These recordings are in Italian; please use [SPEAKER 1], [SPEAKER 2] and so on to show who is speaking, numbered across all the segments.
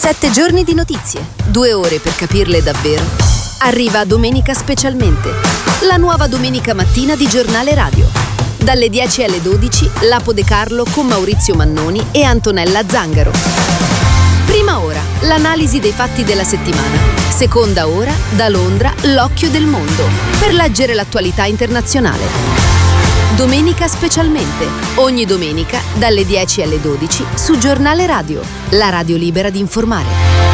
[SPEAKER 1] 7 giorni di notizie, 2 ore per capirle davvero. Arriva Domenica Specialmente, la nuova domenica mattina di Giornale Radio. Dalle 10 alle 12, Lapo De Carlo con Maurizio Mannoni e Antonella Zangaro. Prima ora, l'analisi dei fatti della settimana. Seconda ora, da Londra, l'occhio del mondo, per leggere l'attualità internazionale. Domenica Specialmente, ogni domenica dalle 10 alle 12 su Giornale Radio, la radio libera di informare.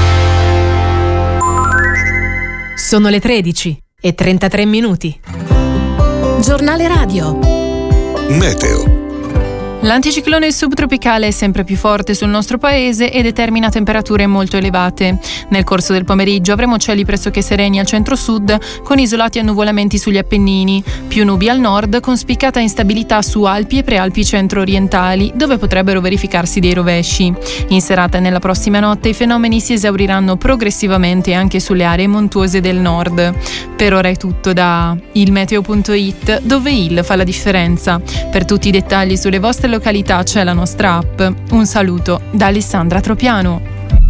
[SPEAKER 2] Sono le 13:33. Giornale Radio.
[SPEAKER 3] Meteo.
[SPEAKER 4] L'anticiclone subtropicale è sempre più forte sul nostro paese e determina temperature molto elevate. Nel corso del pomeriggio avremo cieli pressoché sereni al centro-sud, con isolati annuvolamenti sugli Appennini, più nubi al nord, con spiccata instabilità su Alpi e prealpi centro-orientali, dove potrebbero verificarsi dei rovesci. In serata e nella prossima notte i fenomeni si esauriranno progressivamente anche sulle aree montuose del nord. Per ora è tutto da ilmeteo.it, dove il fa la differenza. Per tutti i dettagli sulle vostre località c'è la nostra app. Un saluto da Alessandra Tropiano.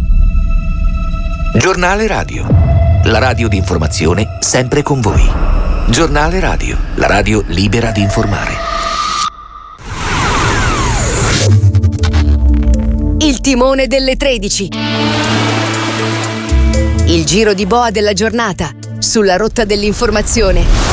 [SPEAKER 5] Giornale Radio, la radio di informazione sempre con voi. Giornale Radio, la radio libera di informare.
[SPEAKER 1] Il timone delle 13. Il giro di boa della giornata sulla rotta dell'informazione.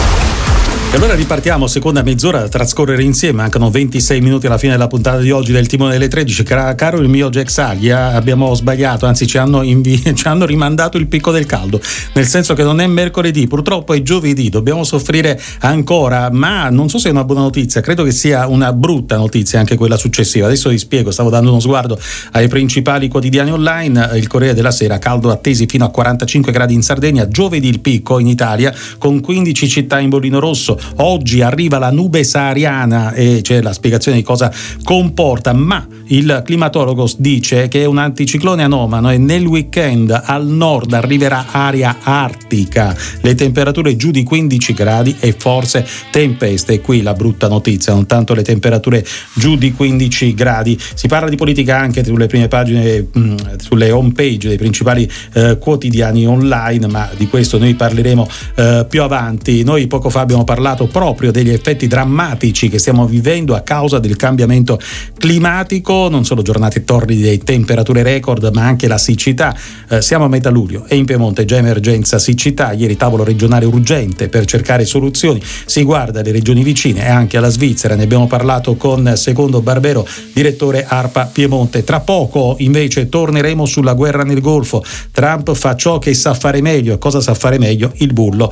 [SPEAKER 6] E allora ripartiamo, seconda mezz'ora da trascorrere insieme, mancano 26 minuti alla fine della puntata di oggi del Timone delle 13. Caro il mio Jack Saglia, abbiamo sbagliato, anzi ci hanno rimandato il picco del caldo, nel senso che non è mercoledì, purtroppo è giovedì, dobbiamo soffrire ancora, ma non so se è una buona notizia, credo che sia una brutta notizia anche quella successiva. Adesso vi spiego, stavo dando uno sguardo ai principali quotidiani online. Il Corriere della Sera: caldo attesi fino a 45 gradi in Sardegna, giovedì il picco in Italia con 15 città in bollino rosso. Oggi arriva la nube sahariana e c'è la spiegazione di cosa comporta, ma il climatologo dice che è un anticiclone anomalo e nel weekend al nord arriverà aria artica, le temperature giù di 15 gradi e forse tempeste. E qui la brutta notizia, non tanto le temperature giù di 15 gradi. Si parla di politica anche sulle prime pagine, sulle home page dei principali quotidiani online, ma di questo noi parleremo più avanti. Noi poco fa abbiamo parlato proprio degli effetti drammatici che stiamo vivendo a causa del cambiamento climatico, non solo giornate torride e temperature record, ma anche la siccità. Siamo a metà luglio e in Piemonte già emergenza siccità. Ieri tavolo regionale urgente per cercare soluzioni, si guarda alle regioni vicine e anche alla Svizzera. Ne abbiamo parlato con Secondo Barbero, direttore ARPA Piemonte. Tra poco invece torneremo sulla guerra nel Golfo. Trump fa ciò che sa fare meglio. Cosa sa fare meglio? Il bullo,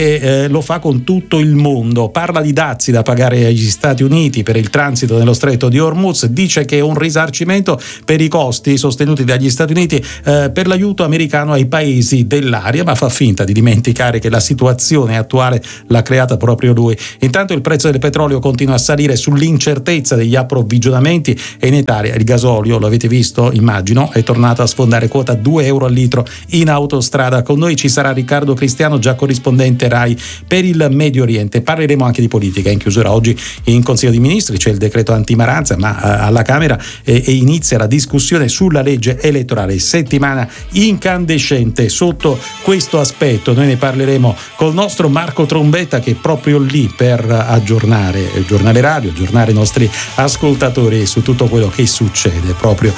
[SPEAKER 6] e lo fa con tutto il mondo. Parla di dazi da pagare agli Stati Uniti per il transito nello stretto di Hormuz, dice che è un risarcimento per i costi sostenuti dagli Stati Uniti per l'aiuto americano ai paesi dell'area, ma fa finta di dimenticare che la situazione attuale l'ha creata proprio lui. Intanto il prezzo del petrolio continua a salire sull'incertezza degli approvvigionamenti e in Italia il gasolio, lo avete visto immagino, è tornato a sfondare quota 2 euro al litro in autostrada. Con noi ci sarà Riccardo Cristiano, già corrispondente RAI per il Medio Oriente. Parleremo anche di politica. In chiusura oggi in Consiglio dei Ministri c'è il decreto antimaranza, ma alla Camera inizia la discussione sulla legge elettorale. Settimana incandescente sotto questo aspetto. Noi ne parleremo col nostro Marco Trombetta, che è proprio lì per aggiornare il Giornale Radio, aggiornare i nostri ascoltatori su tutto quello che succede proprio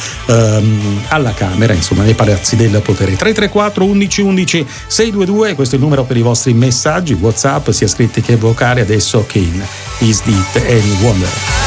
[SPEAKER 6] alla Camera, insomma nei palazzi del potere. 334 11 11 622, questo è il numero per i vostri messaggi WhatsApp, sia scritti che vocali. Adesso Kane, Is It Any Wonder?